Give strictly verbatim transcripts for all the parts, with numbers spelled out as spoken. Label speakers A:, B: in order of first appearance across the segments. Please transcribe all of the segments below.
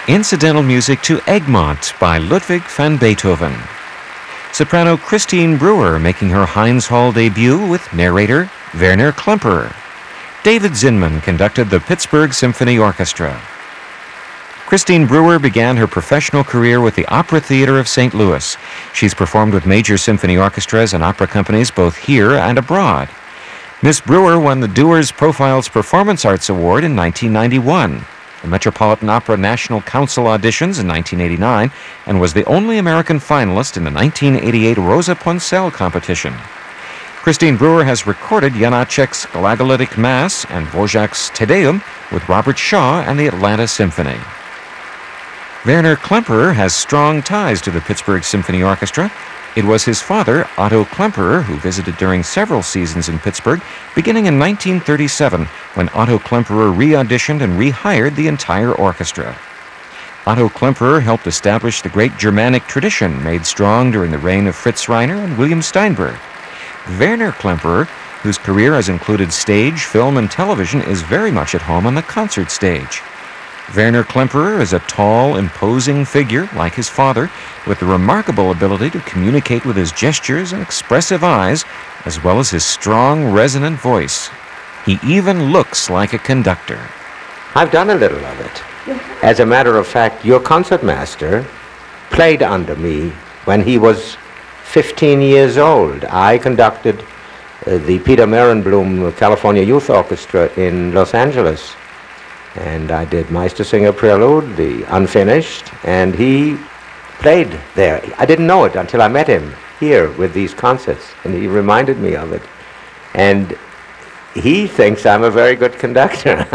A: Incidental music to Egmont by Ludwig van Beethoven. Soprano Christine Brewer making her Heinz Hall debut with narrator Werner Klemperer. David Zinman conducted the Pittsburgh Symphony Orchestra. Christine Brewer began her professional career with the Opera Theater of Saint Louis. She's performed with major symphony orchestras and opera companies both here and abroad. Miss Brewer won the Dewar's Profiles Performance Arts Award in nineteen ninety-one, the Metropolitan Opera National Council auditions in nineteen eighty-nine, and was the only American finalist in the nineteen eighty-eight Rosa Poncel competition. Christine Brewer has recorded Janacek's Glagolitic Mass and Dvorak's Te Deum with Robert Shaw and the Atlanta Symphony. Werner Klemperer has strong ties to the Pittsburgh Symphony Orchestra. It was his father, Otto Klemperer, who visited during several seasons in Pittsburgh, beginning in nineteen thirty-seven, when Otto Klemperer re-auditioned and rehired the entire orchestra. Otto Klemperer helped establish the great Germanic tradition made strong during the reign of Fritz Reiner and William Steinberg. Werner Klemperer, whose career has included stage, film, and television, is very much at home on the concert stage. Werner Klemperer is a tall, imposing figure, like his father, with the remarkable ability to communicate with his gestures and expressive eyes, as well as his strong, resonant voice. He even looks like a conductor.
B: I've done a little of it. As a matter of fact, your concertmaster played under me when he was fifteen years old. I conducted uh, the Peter Merenblum California Youth Orchestra in Los Angeles. And I did Meistersinger Prelude, the unfinished, and he played there. I didn't know it until I met him here with these concerts, and he reminded me of it. And he thinks I'm a very good conductor.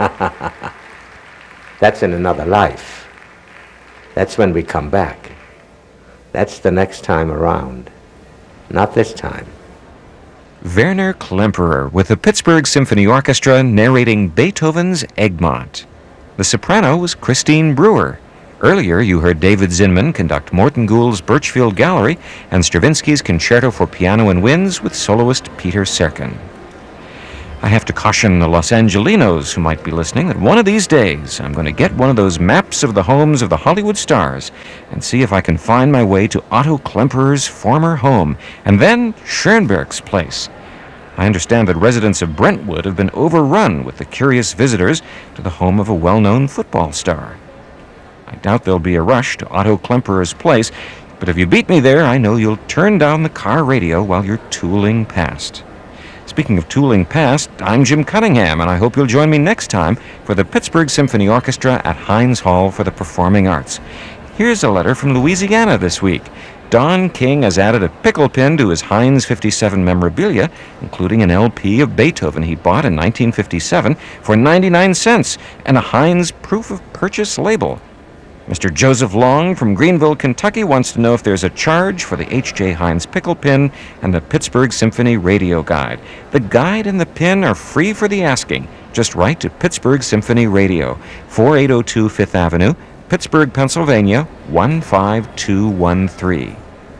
B: That's in another life. That's when we come back. That's the next time around. Not this time.
A: Werner Klemperer with the Pittsburgh Symphony Orchestra narrating Beethoven's Egmont. The soprano was Christine Brewer. Earlier, you heard David Zinman conduct Morton Gould's Birchfield Gallery and Stravinsky's Concerto for Piano and Winds with soloist Peter Serkin. I have to caution the Los Angelinos who might be listening that one of these days I'm going to get one of those maps of the homes of the Hollywood stars and see if I can find my way to Otto Klemperer's former home and then Schoenberg's place. I understand that residents of Brentwood have been overrun with the curious visitors to the home of a well-known football star. I doubt there'll be a rush to Otto Klemperer's place, but if you beat me there, I know you'll turn down the car radio while you're tooling past. Speaking of tooling past, I'm Jim Cunningham, and I hope you'll join me next time for the Pittsburgh Symphony Orchestra at Heinz Hall for the Performing Arts. Here's a letter from Louisiana this week. Don King has added a pickle pin to his Heinz fifty-seven memorabilia, including an L P of Beethoven he bought in nineteen fifty-seven for ninety-nine cents and a Heinz proof of purchase label. Mister Joseph Long from Greenville, Kentucky wants to know if there's a charge for the H J Heinz pickle pin and the Pittsburgh Symphony radio guide. The guide and the pin are free for the asking. Just write to Pittsburgh Symphony Radio, forty-eight oh two Fifth Avenue, Pittsburgh, Pennsylvania, one five two one three.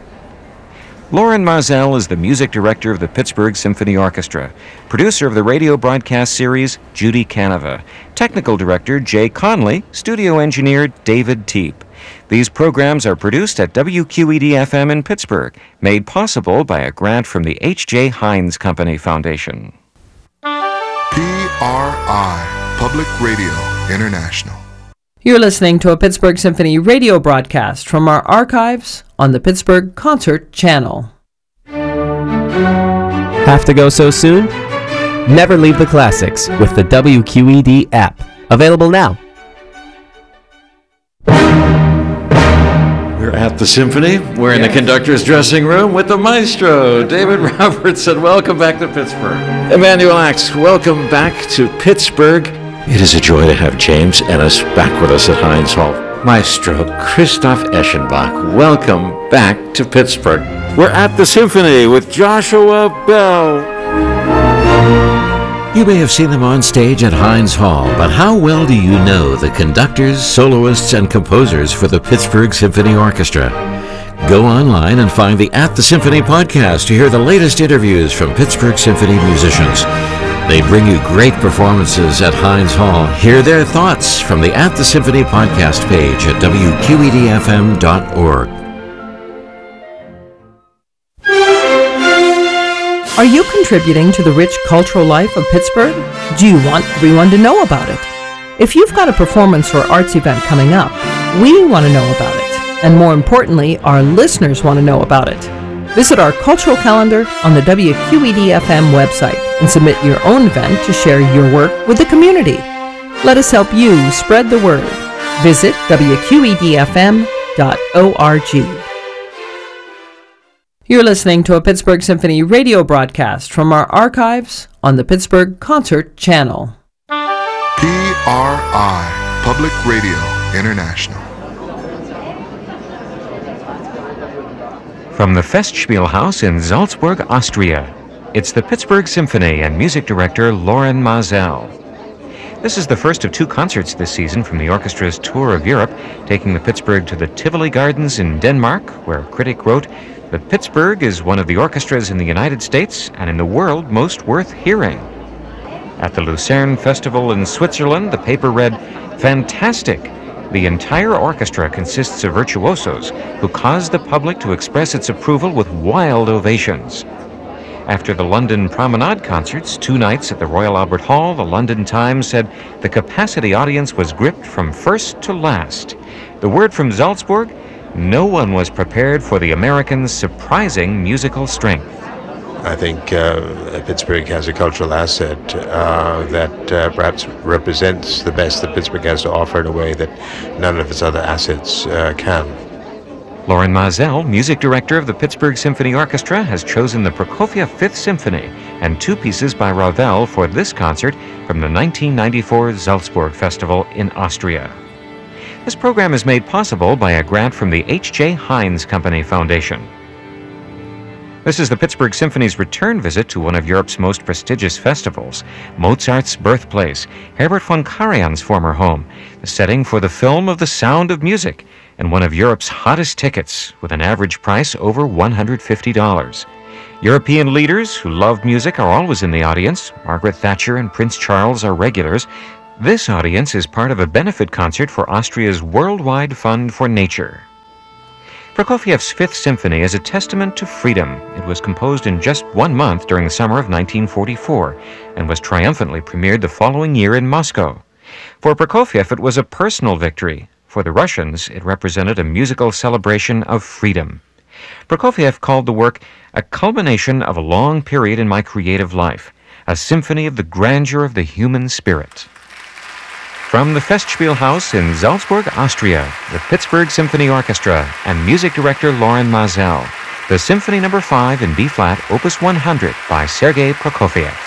A: Lauren Mazel is the music director of the Pittsburgh Symphony Orchestra, producer of the radio broadcast series Judy Canova, technical director Jay Conley, studio engineer David Teep. These programs are produced at W Q E D F M in Pittsburgh, made possible by a grant from the H J Heinz Company Foundation.
C: P R I, Public Radio International.
D: You're listening to a Pittsburgh Symphony radio broadcast from our archives on the Pittsburgh Concert Channel.
E: Have to go so soon? Never leave the classics with the W Q E D app. Available now.
F: We're at the Symphony. We're in the conductor's dressing room with the maestro, David Robertson. Welcome back to Pittsburgh. Emanuel Axe, welcome back to Pittsburgh. It is a joy to have James Ennis back with us at Heinz Hall. Maestro Christoph Eschenbach, welcome back to Pittsburgh. We're at the Symphony with Joshua Bell. You may have seen them on stage at Heinz Hall, but how well do you know the conductors, soloists, and composers for the Pittsburgh Symphony Orchestra? Go online and find the At the Symphony podcast to hear the latest interviews from Pittsburgh Symphony musicians. They bring you great performances at Heinz Hall. Hear their thoughts from the At the Symphony podcast page at W Q E D F M dot org.
D: Are you contributing to the rich cultural life of Pittsburgh? Do you want everyone to know about it? If you've got a performance or arts event coming up, we want to know about it. And more importantly, our listeners want to know about it. Visit our cultural calendar on the W Q E D F M website and submit your own event to share your work with the community. Let us help you spread the word. Visit W Q E D F M dot org. You're listening to a Pittsburgh Symphony radio broadcast from our archives on the Pittsburgh Concert Channel.
C: P R I, Public Radio International.
A: From the Festspielhaus in Salzburg, Austria, it's the Pittsburgh Symphony and music director Loren Maazel. This is the first of two concerts this season from the orchestra's tour of Europe, taking the Pittsburgh to the Tivoli Gardens in Denmark, where a critic wrote that Pittsburgh is one of the orchestras in the United States and in the world most worth hearing. At the Lucerne Festival in Switzerland, the paper read, "Fantastic! The entire orchestra consists of virtuosos who caused the public to express its approval with wild ovations." After the London Promenade concerts, two nights at the Royal Albert Hall, the London Times said the capacity audience was gripped from first to last. The word from Salzburg, no one was prepared for the Americans' surprising musical strength.
G: I think uh, Pittsburgh has a cultural asset uh, that uh, perhaps represents the best that Pittsburgh has to offer in a way that none of its other assets uh, can.
A: Loren Maazel, music director of the Pittsburgh Symphony Orchestra, has chosen the Prokofiev Fifth Symphony and two pieces by Ravel for this concert from the nineteen ninety-four Salzburg Festival in Austria. This program is made possible by a grant from the H J Heinz Company Foundation. This is the Pittsburgh Symphony's return visit to one of Europe's most prestigious festivals, Mozart's birthplace, Herbert von Karajan's former home, the setting for the film of The Sound of Music, and one of Europe's hottest tickets, with an average price over one hundred fifty dollars. European leaders who love music are always in the audience. Margaret Thatcher and Prince Charles are regulars. This audience is part of a benefit concert for Austria's Worldwide Fund for Nature. Prokofiev's Fifth Symphony is a testament to freedom. It was composed in just one month during the summer of nineteen forty-four and was triumphantly premiered the following year in Moscow. For Prokofiev, it was a personal victory. For the Russians, it represented a musical celebration of freedom. Prokofiev called the work a culmination of a long period in my creative life, a symphony of the grandeur of the human spirit. From the Festspielhaus in Salzburg, Austria, the Pittsburgh Symphony Orchestra and music director Loren Maazel, the Symphony Number five in B-flat, Opus one hundred by Sergei Prokofiev.